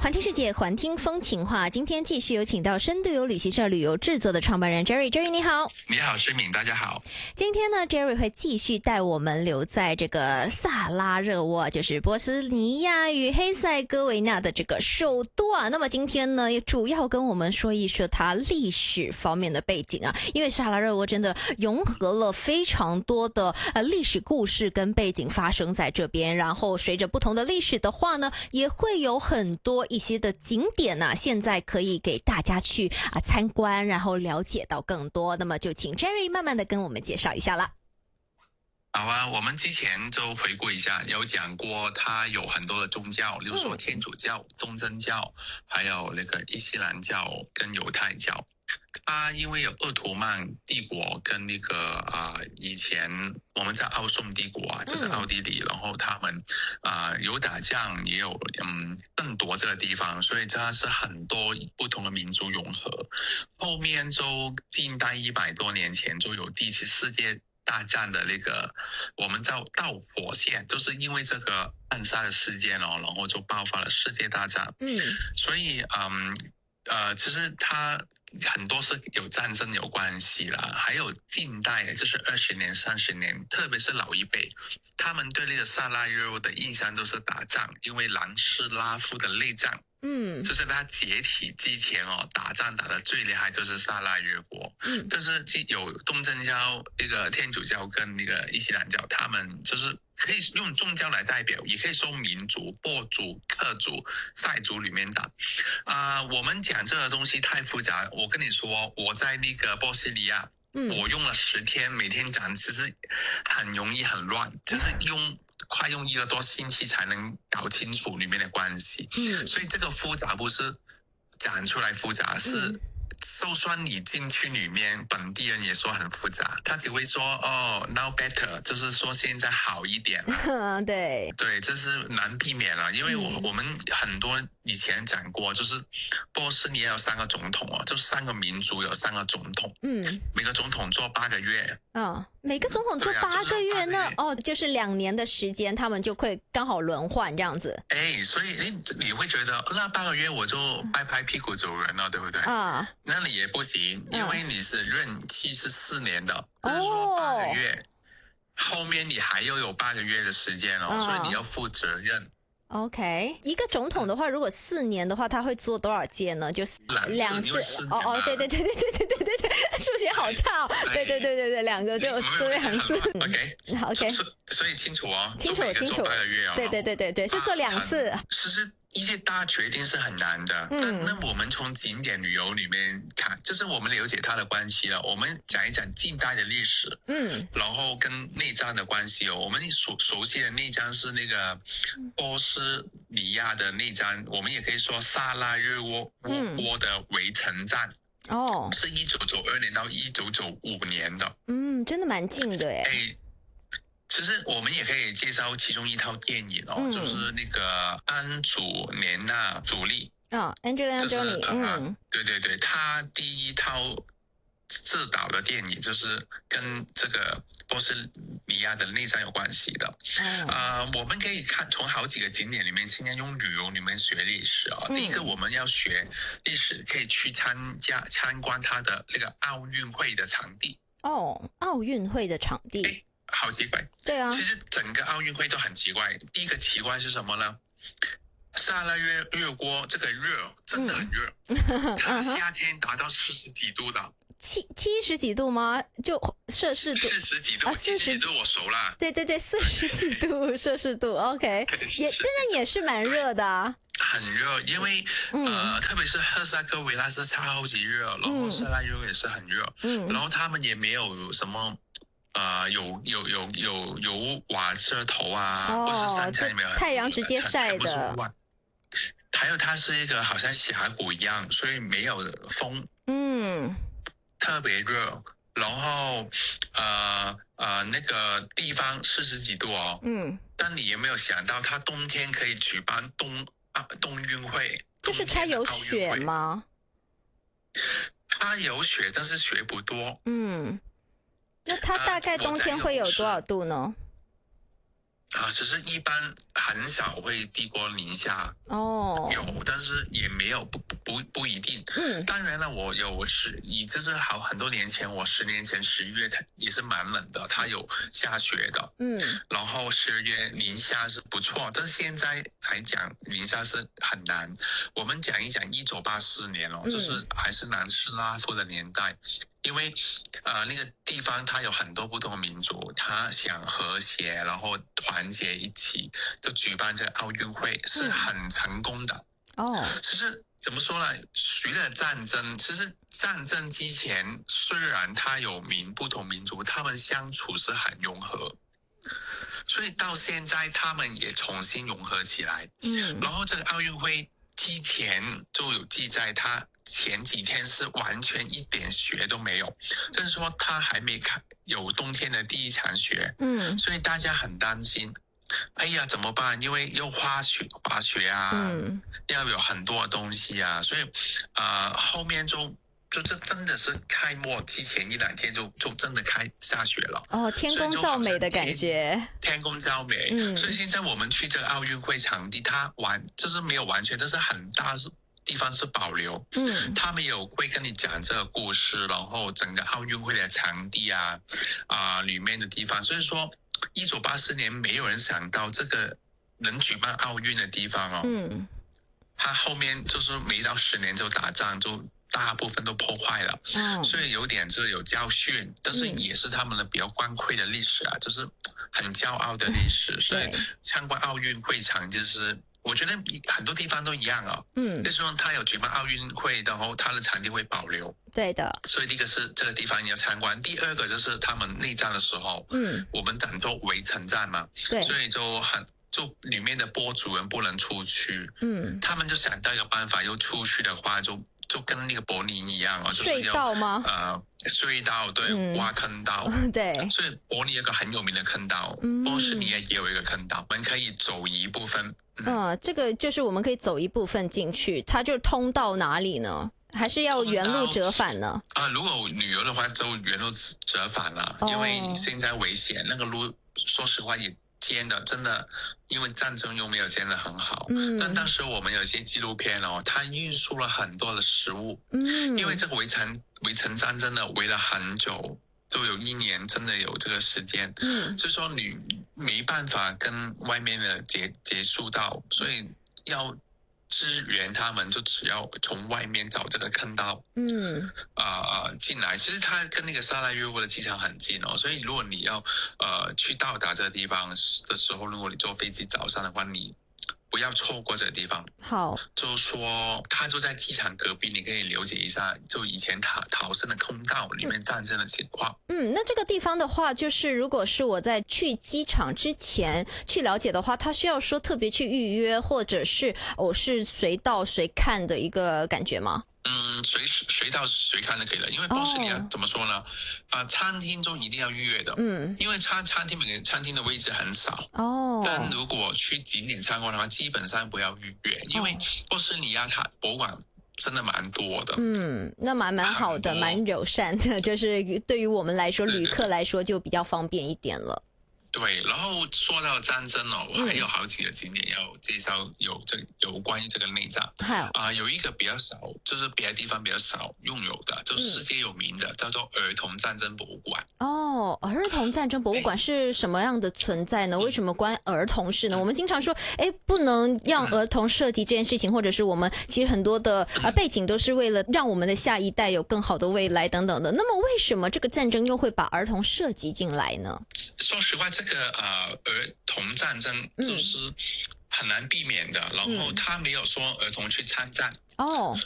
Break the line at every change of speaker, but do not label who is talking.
环听世界，环听风情话。今天继续有请到深度游旅行社旅游制作的创办人 Jerry。Jerry 你好。
你好，诗敏，大家好。
今天呢 ，Jerry 会继续带我们留在这个萨拉热窝，就是波斯尼亚与黑塞哥维那的这个首都啊。那么今天呢，也主要跟我们说一说它历史方面的背景啊，因为萨拉热窝真的融合了非常多的历史故事跟背景发生在这边，然后随着不同的历史的话呢，也会有很多一些的景点啊，现在可以给大家去参观，然后了解到更多。那么就请 Jerry 慢慢的跟我们介绍一下啦。
好啊，我们之前就回顾一下，有讲过它有很多的宗教，例如说天主教、东正教，还有那个伊斯兰教跟犹太教。它因为有鄂图曼帝国跟那个以前我们在奥匈帝国啊，就是奥地利，然后他们有打仗，也有争夺这个地方，所以它是很多不同的民族融合。后面就近代100多年前就有第一次世界大战的那个我们叫导火线，就是因为这个暗杀的事件哦，然后就爆发了世界大战。所以其实它很多是有战争有关系啦，还有近代就是20年、30年，特别是老一辈，他们对那个萨拉热窝的印象都是打仗，因为南斯拉夫的内战。就是他解体之前哦，打仗打得最厉害就是萨拉热窝。但是有东正教、那个天主教跟那个伊斯兰教，他们就是可以用宗教来代表，也可以说民族、波族、克族、塞族里面的。我们讲这个东西太复杂，我跟你说，我在那个波斯尼亚，我用了10天，每天讲，其实很容易很乱，就是快用1个多星期才能搞清楚里面的关系。所以这个复杂不是讲出来复杂，是就算你进去里面，本地人也说很复杂，他只会说now better， 就是说现在好一点了。
对，
这是难避免了，因为我们很多以前讲过，就是波斯尼亚有3个总统啊，就是3个民族有3个总统。每个总统做8个月。
每个总统做8个月呢？就是2年的时间，他们就会刚好轮换这样子。
所以你会觉得那8个月我就拍拍屁股走人了，对不对？那你也不行，因为你是任期是4年的，就是说8个月，后面你还要有8个月的时间所以你要负责任。
OK， 一个总统的话，如果4年的话，他会做多少届呢？就是2次。对，数学好差。对，2个就做2次。OK，
所以清楚哦。
清楚。
8个月哦。
对，是做2次。
其实一些大决定是很难的。那我们从景点旅游里面看，就是我们了解它的关系了。我们讲一讲近代的历史。然后跟内战的关系我们熟悉的内战是那个波斯尼亚的内战，我们也可以说萨拉热窝的围城战。是1992年到1995年的。
真的蛮近的耶。
其实我们也可以介绍其中一套电影就是那个安祖莲娜·朱莉。
Angelina Jolie。
对，她第一套自导的电影就是跟这个波斯尼亚的内战有关系的。我们可以看从好几个景点里面，现在用旅游里面学历史第一个我们要学历史，可以去参观它的那个奥运会的场地。
奥运会的场地。
好奇怪。对啊，其实整个奥运会都很奇怪。第一个奇怪是什么呢？萨拉热窝这个热真的很热，它夏天达到40几度的。
70几度吗？就摄氏度
40几度，40几度我熟了。
对，40几度摄氏度。OK， 真的也是蛮热的
很热，因为特别是赫萨哥维那是超级热，然后萨拉热窝也是很热。然后他们也没有什么有瓦遮头或是山墙里面
太阳直接晒的。
还有它是一个好像峡谷一样，所以没有风。特别热。然后那个地方40几度但你有没有想到它冬天可以举办冬运会？
就是它有雪吗？
它有雪，但是雪不多。
那它大概冬天会有多少度呢？
其实一般很少会低过零下，有，但是也没有不一定。当然了，我就是很多年前，我10年前11月它也是蛮冷的，它有下雪的。然后12月零下是不错，但是现在来讲零下是很难。我们讲一讲1984年就是还是南斯拉夫的年代。因为那个地方它有很多不同的民族，他想和谐，然后团结一起，就举办这个奥运会是很成功的。其实怎么说呢？随着战争，其实战争之前虽然它有不同民族，他们相处是很融合，所以到现在他们也重新融合起来。然后这个奥运会之前就有记载，他前几天是完全一点雪都没有，就是说他还没有冬天的第一场雪。所以大家很担心，哎呀怎么办？因为又滑雪啊，要有很多东西啊，所以后面就这真的是开幕之前1-2天就真的下雪了。
天公造美的感觉。
天公造美。所以现在我们去这个奥运会场地，它就是没有完全，但是很大地方是保留。他们会跟你讲这个故事，然后整个奥运会的场地里面的地方。所以说1984年没有人想到这个能举办奥运的地方他后面就是没到10年就打仗，就大部分都破坏了。所以有点就是有教训，但是也是他们的比较光辉的历史就是很骄傲的历史。所以参观奥运会场就是我觉得很多地方都一样就是说他有举办奥运会，然后他的场地会保留。
对的。
所以第一个是这个地方你要参观，第二个就是他们内战的时候，我们讲做围城战嘛，所以就里面的播主人不能出去，他们就想到一个办法，又出去的话就跟那个柏林一样
隧道吗？
隧道，对，挖坑道。
对。
所以柏林有个很有名的坑道，波士尼亚也有一个坑道，我们可以走一部分。
这个就是我们可以走一部分进去，它就通到哪里呢？还是要原路折返呢？
如果旅游的话就原路折返了，因为现在危险，那个路说实话也建的真的，因为战争又没有建得很好。但当时我们有一些纪录片它运输了很多的食物。因为这个围城战真的围了很久，都有1年，真的有这个时间。就是说你没办法跟外面的结束到，所以要支援他们，就只要从外面找这个坑道进来。其实它跟那个萨拉约沃的机场很近所以如果你要去到达这个地方的时候，如果你坐飞机早上的话，你不要错过这个地方。
好，
就是说它就在机场隔壁，你可以了解一下就以前逃生的空道里面战争的情况。
那这个地方的话，就是如果是我在去机场之前去了解的话，它需要说特别去预约，或者是我是随到随看的一个感觉吗？
随到随看就可以了，因为波士尼亚怎么说呢？餐厅就一定要预约的。因为餐厅每个餐厅的位置很少。但如果去景点参观的话，基本上不要预约，因为波士尼亚它博物馆真的蛮多的。
那蛮好的，蛮友善的，就是对于我们来说，旅客来说就比较方便一点了。
对，然后说到战争我还有好几个景点要介绍，有关于这个内战。有一个比较少，就是别的地方比较少拥有的，就是世界有名的，叫做儿童战争博物馆。
儿童战争博物馆是什么样的存在呢？为什么关儿童事呢？我们经常说，不能让儿童涉及这件事情，或者是我们其实很多的背景都是为了让我们的下一代有更好的未来等等的。那么为什么这个战争又会把儿童涉及进来呢？
说实话，这个儿童战争就是很难避免的，然后他没有说儿童去参战。